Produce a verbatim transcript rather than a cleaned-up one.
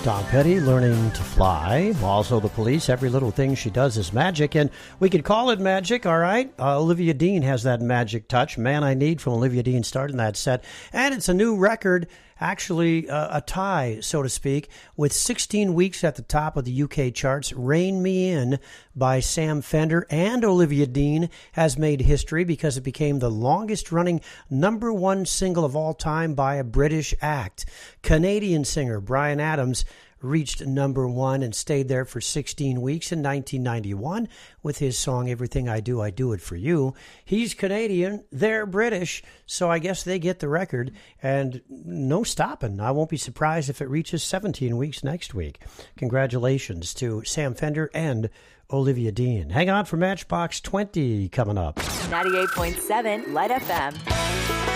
Tom Petty, Learning to Fly. Also the Police, every little thing she does is magic, and we could call it magic, all right? Uh, Olivia Dean has that magic touch. Man I Need from Olivia Dean starting that set, and it's a new record, actually uh, a tie, so to speak, with sixteen weeks at the top of the U K charts. Rein Me In by Sam Fender and Olivia Dean has made history because it became the longest-running number one single of all time by a British act. Canadian singer Bryan Adams reached number one and stayed there for sixteen weeks in nineteen ninety-one with his song Everything I Do, I Do It For You. He's Canadian, they're British, so I guess they get the record, and no stopping. I won't be surprised if it reaches seventeen weeks next week. Congratulations to Sam Fender and Olivia Dean. Hang on for Matchbox twenty coming up. ninety-eight point seven Light F M.